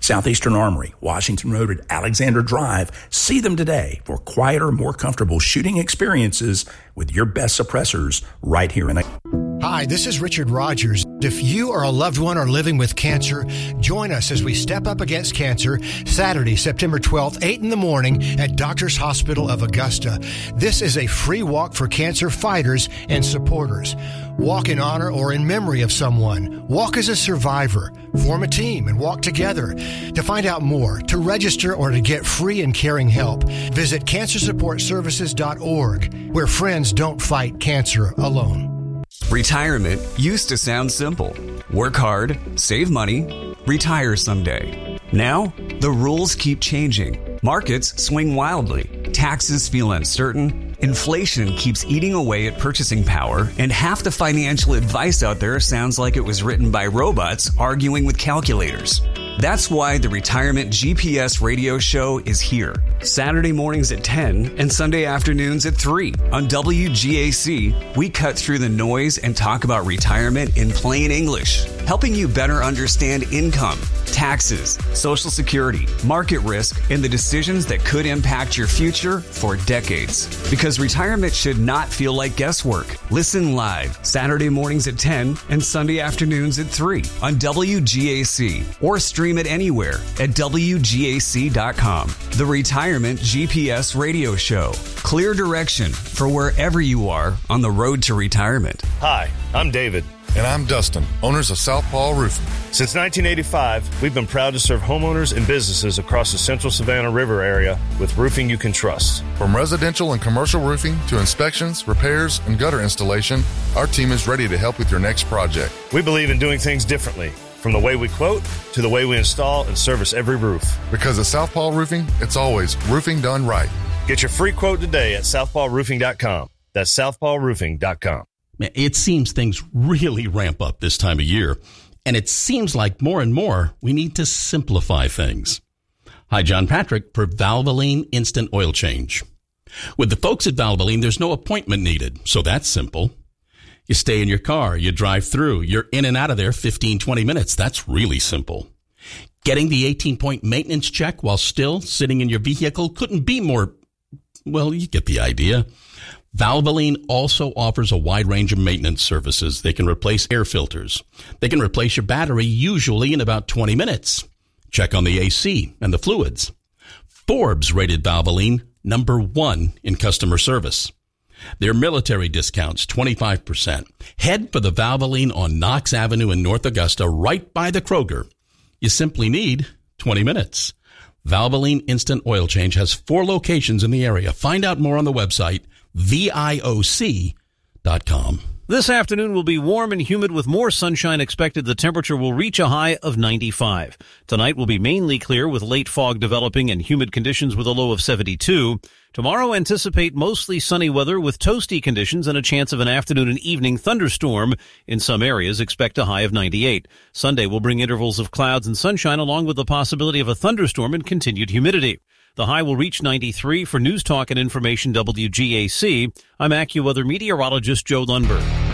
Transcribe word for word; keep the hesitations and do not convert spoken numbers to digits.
Southeastern Armory, Washington Road at Alexander Drive. See them today for quieter, more comfortable shooting experiences with your best suppressors right here in a... Hi, this is Richard Rogers. If you or a loved one are living with cancer, join us as we step up against cancer Saturday, September twelfth, eight in the morning at Doctors Hospital of Augusta. This is a free walk for cancer fighters and supporters. Walk in honor or in memory of someone. Walk as a survivor. Form a team and walk together. To find out more, to register, or to get free and caring help, visit cancer support services dot org, where friends don't fight cancer alone. Retirement used to sound simple. Work hard, save money, retire someday. Now, the rules keep changing. Markets swing wildly. Taxes feel uncertain. Inflation keeps eating away at purchasing power. And half the financial advice out there sounds like it was written by robots arguing with calculators. That's why the Retirement G P S radio show is here. Saturday mornings at ten and Sunday afternoons at three. On W G A C, we cut through the noise and talk about retirement in plain English, helping you better understand income, taxes, Social Security, market risk, and the decisions that could impact your future for decades. Because retirement should not feel like guesswork. Listen live Saturday mornings at ten and Sunday afternoons at three on W G A C, or stream it anywhere at W G A C dot com. The Retirement G P S Radio Show. Clear direction for wherever you are on the road to retirement. Hi, I'm David. And I'm Dustin, owners of Southpaw Roofing. Since nineteen eighty-five, we've been proud to serve homeowners and businesses across the central Savannah River area with roofing you can trust. From residential and commercial roofing to inspections, repairs, and gutter installation, our team is ready to help with your next project. We believe in doing things differently, from the way we quote to the way we install and service every roof. Because at Southpaw Roofing, it's always roofing done right. Get your free quote today at southpaw roofing dot com. That's southpaw roofing dot com. It seems things really ramp up this time of year, and it seems like more and more we need to simplify things. Hi, John Patrick for Valvoline Instant Oil Change. With the folks at Valvoline, there's no appointment needed, so that's simple. You stay in your car, you drive through, you're in and out of there fifteen, twenty minutes. That's really simple. Getting the eighteen-point maintenance check while still sitting in your vehicle couldn't be more, well, you get the idea. Valvoline also offers a wide range of maintenance services. They can replace air filters. They can replace your battery, usually in about twenty minutes. Check on the A C and the fluids. Forbes rated Valvoline number one in customer service. Their military discounts, twenty-five percent. Head for the Valvoline on Knox Avenue in North Augusta, right by the Kroger. You simply need twenty minutes. Valvoline Instant Oil Change has four locations in the area. Find out more on the website, V I O C dot com. This afternoon will be warm and humid with more sunshine expected. The temperature will reach a high of ninety-five. Tonight will be mainly clear with late fog developing and humid conditions with a low of seventy-two. Tomorrow anticipate mostly sunny weather with toasty conditions and a chance of an afternoon and evening thunderstorm. In some areas, expect a high of ninety-eight. Sunday will bring intervals of clouds and sunshine along with the possibility of a thunderstorm and continued humidity. The high will reach ninety-three. For News Talk and Information W G A C, I'm AccuWeather meteorologist Joe Lundberg.